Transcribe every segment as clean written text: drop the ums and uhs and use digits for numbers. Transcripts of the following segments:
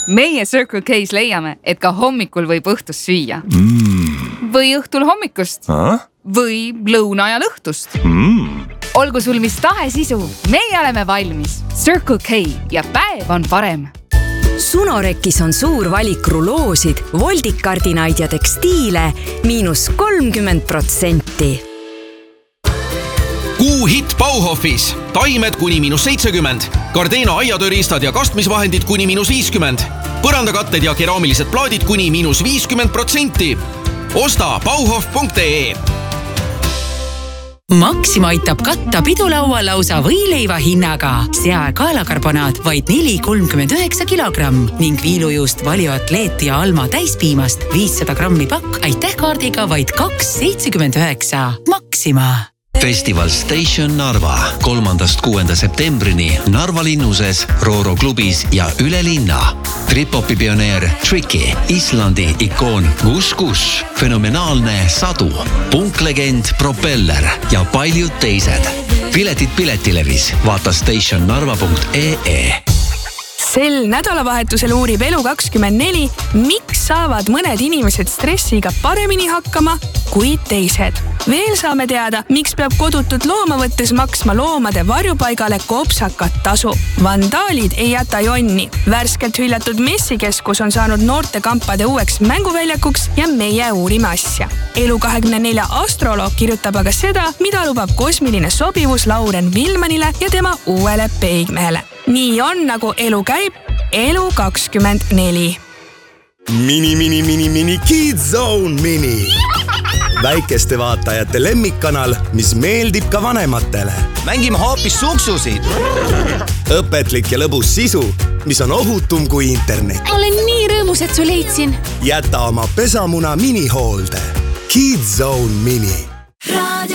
Meie Circle K's leiame, et ka hommikul võib õhtust süüa. Või õhtul hommikust. Või lõuna ajal õhtust. Olgu sul mis tahes isu, meie oleme valmis. Circle K ja päev on parem. Sunorekis on suur valik ruloosid, voldikardinaid ja tekstiile -30%. Kuu hitt Bauhofis. Taimed kuni -70. Gardena aiatööriistad ja kastmisvahendid kuni -50. Põrandakatted ja keraamilised plaadid kuni -50%. Osta bauhof.ee. Maxima aitab katta pidulaua lausa võileiva hinnaga. Sea kaelakarbonaat vaid 4,39 kilogramm ning viilujuust Valio Atleet ja Alma täispiimast 500 grammi pakk aitäh kaardiga vaid 2,79. Maxima. Festival Station Narva 3.–6. septembrini Narva linnuses, Rooro klubis ja üle linna. Trip-hopi pioneer Tricky, Islandi ikoon Gus Gus, fenomenaalne Sadu, punklegend Propeller ja paljud teised. Piletid Piletilevis, vaata stationnarva.ee. Sel nädalavahetusel uurib Elu24, miks saavad mõned inimesed stressiga paremini hakkama kui teised. Veel saame teada, miks peab kodutut looma võttes maksma loomade varjupaigale kopsakat tasu. Vandaalid ei jäta jonni. Värskelt hüljatud messikeskus on saanud noortekampade uueks mänguväljakuks ja meie uurime asja. Elu24 astroloog kirjutab aga seda, mida lubab kosmiline sobivus Lauren Vilmanile ja tema uuele peigmehele. Nii on, nagu elu käib, Elu24. Mini Kids Zone Mini. Väikeste vaatajate lemmikkanal, mis meeldib ka vanematele. Mängime hoopis suksusid. Õpetlik ja lõbus sisu, mis on ohutum kui internet. Olen nii rõõmus, et su leidsin. Jäta oma pesamuna minihoolde. Kids Zone Mini. Radio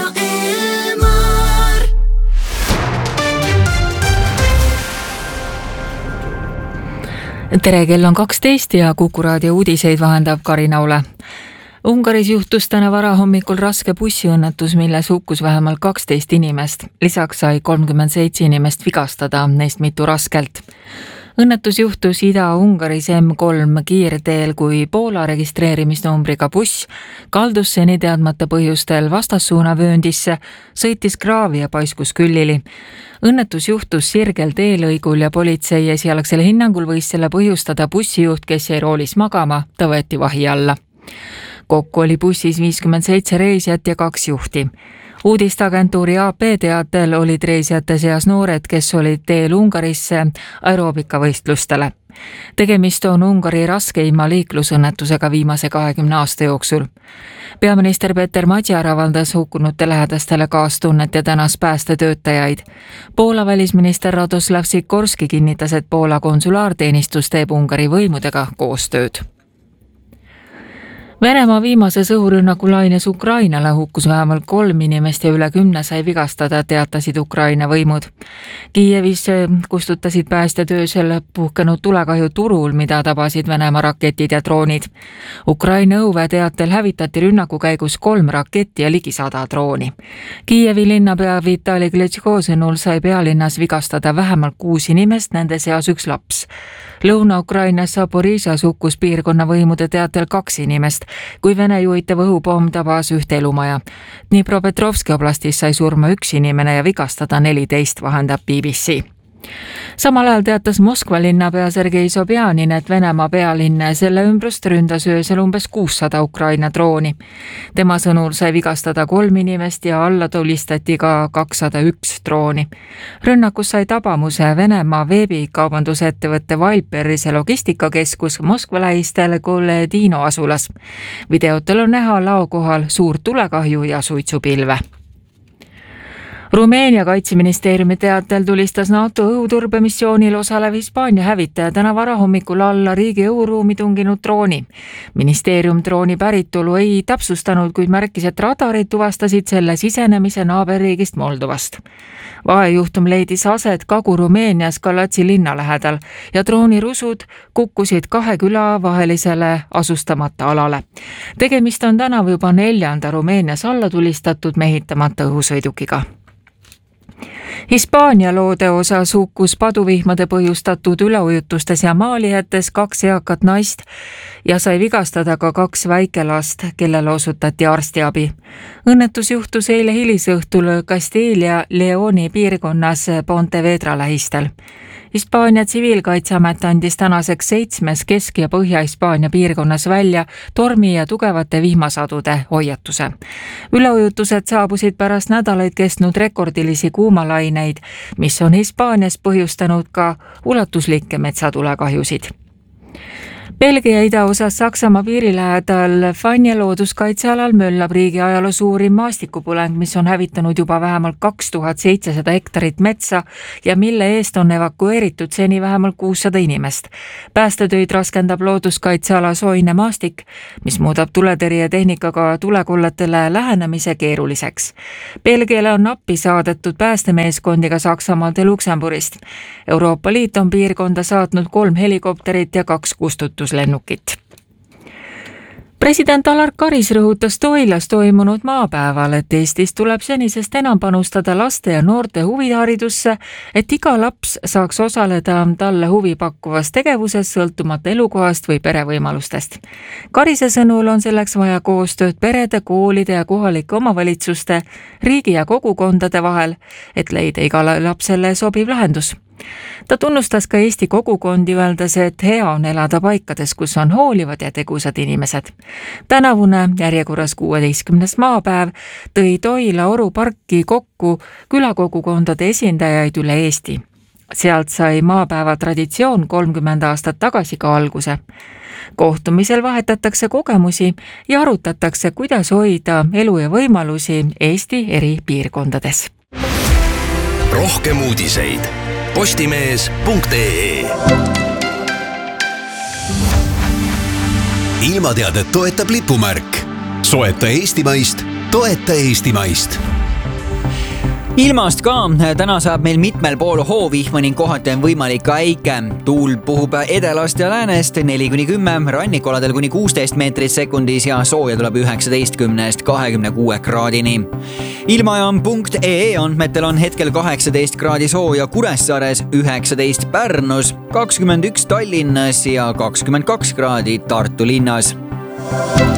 Tere, kell on 12 ja Kuku Raadio uudiseid vahendab Karina Ule. Ungaris juhtus täna varahommikul raske bussiõnnetus, milles hukkus vähemalt 12 inimest. Lisaks sai 37 inimest vigastada, neist mitu raskelt. Õnnetus juhtus Ida-Ungaris M3 kiirteel, kui Poola registreerimisnumbriga buss kaldus seni teadmata põhjustel vastassuunavööndisse, sõitis kraavi ja paiskus küllili. Õnnetus juhtus sirgel teelõigul ja politsei esialgsel hinnangul võis selle põhjustada bussijuht, kes jäi roolis magama, ta võeti vahi alla. Kokku oli bussis 57 reisijat ja 2 juhti. Uudistagentuuri AP teatel olid reisijate seas noored, kes olid teel Ungarisse aeroobikavõistlustele. Tegemist on Ungari raskeima liiklusõnnetusega viimase 20 aasta jooksul. Peaminister Peter Magyar avaldas hukkunute lähedastele kaastunnet ja tänas päästetöötajaid. Poola välisminister Radoslav Sikorski kinnitas, et Poola konsulaarteenistus teeb Ungari võimudega koostööd. Venemaa viimases õhurünnaku laines Ukrainale hukkus vähemalt 3 inimest ja üle 10 sai vigastada, teatasid Ukraina võimud. Kiievis kustutasid päästetöösel puhkenud tulekahju turul, mida tabasid Venemaa raketid ja droonid. Ukraina õuve teatel hävitati rünnaku käigus 3 raketti ja ligi 100 drooni. Kiievi linnapea Vitali Klitschko sõnul sai pealinnas vigastada vähemalt 6 inimest, nende seas 1 laps. Lõuna-Ukrainas Zaporižžjas hukkus piirkonna võimude teatel 2 inimest, kui Vene juhitav õhupomm tabas 1 elumaja. Dnipropetrovski oblastis sai surma 1 inimene ja vigastada 14, vahendab BBC. Samal ajal teatas Moskva linnapea Sergei Sobjanin, et Venemaa pealinn selle ümbrust ründas öösel umbes 600 Ukraina drooni. Tema sõnul sai vigastada 3 inimest ja alla tulistati ka 201 drooni. Rünnakus sai tabamuse Venemaa veebikaubandusettevõtte Viperise logistikakeskus Moskva lähistel Koledino asulas. Videotel on näha laokohal suurt tulekahju ja suitsupilve. Rumeenia kaitseministeeriumi teatel tulistas NATO õhuturbemissioonil osalev Hispaania hävitaja täna varahommikul alla riigi õhuruumi tunginud drooni. Ministeerium drooni päritolu ei täpsustanud, kuid märkis, et radarid tuvastasid selle sisenemise naaberriigist Moldovast. Vahejuhtum leidis aset Kagu-Rumeenias Galatsi linna lähedal ja droonirusud kukkusid 2 küla vahelisele asustamata alale. Tegemist on tänavu juba 4. Rumeenias alla tulistatud mehitamata õhusõidukiga. Hispaania loode osas hukkus paduvihmade põhjustatud üleujutustes ja maalihetes 2 eakat naist ja sai vigastada ka 2 väikelast, kellele osutati arstiabi. Õnnetus juhtus eile hilisõhtul Castilla Leoni piirkonnas Pontevedra lähistel. Hispaania tsiviilkaitseamet andis tänaseks 7 Kesk- ja Põhja-Hispaania piirkonnas välja tormi ja tugevate vihmasadude hoiatuse. Üleujutused saabusid pärast nädalaid kestnud rekordilisi kuumalaineid, mis on Hispaanias põhjustanud ka ulatuslikke metsatulekahjusid. Belgia idaosas Saksamaa piiri lähedal Fanje looduskaitsealal möllab riigi ajaloo suurim maastikupõleng, mis on hävitanud juba vähemalt 2700 hektarit metsa ja mille eest on evakueeritud seni vähemalt 600 inimest. Päästetöid raskendab looduskaitseala soine maastik, mis muudab tuletõrjetehnikaga tulekolletele lähenemise keeruliseks. Belgiale on appi saadetud päästemeeskondi ka Saksamaalt ja Luksemburist. Euroopa Liit on piirkonda saatnud 3 helikopterit ja 2 kustutuslennukit. President Alar Karis rõhutas Toilas toimunud maapäeval, et Eestis tuleb senisest enam panustada laste ja noorte huviharidusse, et iga laps saaks osaleda talle huvi pakkuvas tegevuses sõltumata elukohast või perevõimalustest. Karise sõnul on selleks vaja koostööd perede, koolide ja kohalike omavalitsuste, riigi ja kogukondade vahel, et leida igale lapsele sobiv lahendus. Ta tunnustas ka Eesti kogukondi, öeldes, et hea on elada paikades, kus on hoolivad ja tegusad inimesed. Tänavune järjekorras 16. maapäev tõi Toila Oru parki kokku külakogukondade esindajaid üle Eesti. Sealt sai maapäeva traditsioon 30 aastat tagasi ka alguse. Kohtumisel vahetatakse kogemusi ja arutatakse, kuidas hoida elu ja võimalusi Eesti eri piirkondades. Rohkem uudiseid postimees.ee. Ilmateadet toetab lipumärk. Soeta eestimaist, toeta eestimaist. Ilmast ka, täna saab meil mitmel pool hoovihma ning kohati on võimalik ka äike. Tuul puhub edelast ja läänest 4-10, rannikoladel kuni 16 meetrit sekundis ja sooja tuleb 19-26 kraadini. Ilmajaam.ee andmetel on hetkel 18 kraadi sooja Kuressaares, 19 Pärnus, 21 Tallinnas ja 22 kraadi Tartu linnas.